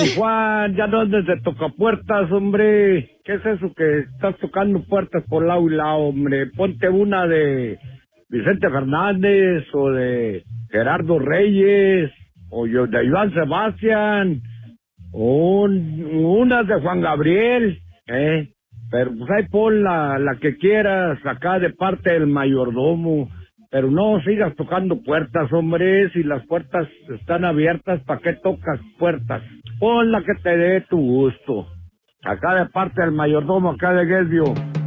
Juan, ya no andes de tocapuertas, hombre. ¿Qué es eso que estás tocando puertas por lado y lado, hombre? Ponte una de Vicente Fernández o de Gerardo Reyes o yo de Iván Sebastián o unas de Juan Gabriel, Pero pues ahí pon la que quieras acá de parte del mayordomo. Pero no sigas tocando puertas, hombre. Si las puertas están abiertas, ¿para qué tocas puertas? Pon la que te dé tu gusto. Acá de parte del mayordomo, acá de Guesbio.